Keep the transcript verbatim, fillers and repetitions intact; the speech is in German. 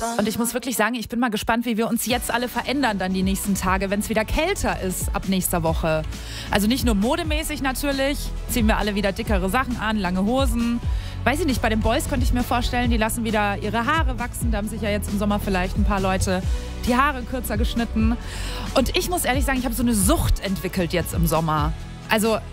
Und ich muss wirklich sagen, ich bin mal gespannt, wie wir uns jetzt alle verändern dann die nächsten Tage, wenn es wieder kälter ist ab nächster Woche. Also nicht nur modemäßig natürlich, ziehen wir alle wieder dickere Sachen an, lange Hosen. Weiß ich nicht, bei den Boys könnte ich mir vorstellen, die lassen wieder ihre Haare wachsen. Da haben sich ja jetzt im Sommer vielleicht ein paar Leute die Haare kürzer geschnitten. Und ich muss ehrlich sagen, ich habe so eine Sucht entwickelt jetzt im Sommer. Also